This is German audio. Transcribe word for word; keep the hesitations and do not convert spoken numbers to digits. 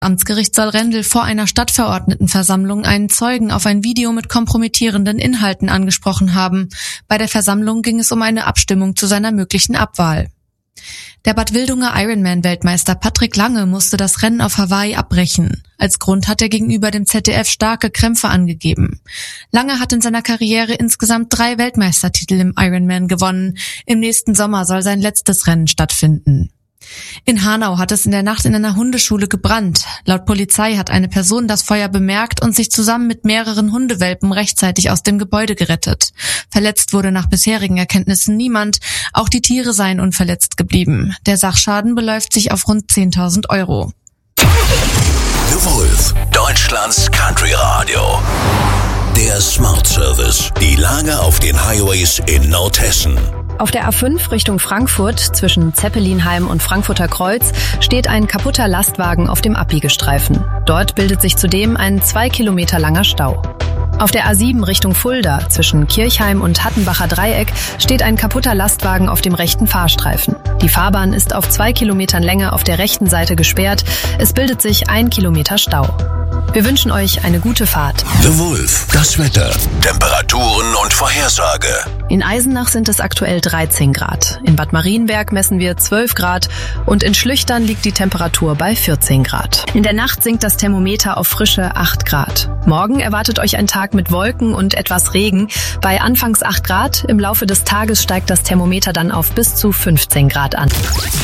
Amtsgericht soll Rendel vor einer Stadtverordnetenversammlung einen Zeugen auf ein Video mit kompromittierenden Inhalten angesprochen haben. Bei der Versammlung ging es um eine Abstimmung zu seiner möglichen Abwahl. Der Bad Wildunger Ironman-Weltmeister Patrick Lange musste das Rennen auf Hawaii abbrechen. Als Grund hat er gegenüber dem Z D F starke Krämpfe angegeben. Lange hat in seiner Karriere insgesamt drei Weltmeistertitel im Ironman gewonnen. Im nächsten Sommer soll sein letztes Rennen stattfinden. In Hanau hat es in der Nacht in einer Hundeschule gebrannt. Laut Polizei hat eine Person das Feuer bemerkt und sich zusammen mit mehreren Hundewelpen rechtzeitig aus dem Gebäude gerettet. Verletzt wurde nach bisherigen Erkenntnissen niemand. Auch die Tiere seien unverletzt geblieben. Der Sachschaden beläuft sich auf rund zehntausend Euro. The Wolf, Deutschlands Country Radio. Der Smart Service. Die Lage auf den Highways in Nordhessen. Auf der A fünf Richtung Frankfurt zwischen Zeppelinheim und Frankfurter Kreuz steht ein kaputter Lastwagen auf dem Abbiegestreifen. Dort bildet sich zudem ein zwei Kilometer langer Stau. Auf der A sieben Richtung Fulda zwischen Kirchheim und Hattenbacher Dreieck steht ein kaputter Lastwagen auf dem rechten Fahrstreifen. Die Fahrbahn ist auf zwei Kilometern Länge auf der rechten Seite gesperrt. Es bildet sich ein Kilometer Stau. Wir wünschen euch eine gute Fahrt. The Wolf, das Wetter, Temperaturen und Vorhersage. In Eisenach sind es aktuell dreizehn Grad. In Bad Marienberg messen wir zwölf Grad und in Schlüchtern liegt die Temperatur bei vierzehn Grad. In der Nacht sinkt das Thermometer auf frische acht Grad. Morgen erwartet euch ein Tag mit Wolken und etwas Regen. Bei anfangs acht Grad, im Laufe des Tages steigt das Thermometer dann auf bis zu fünfzehn Grad an.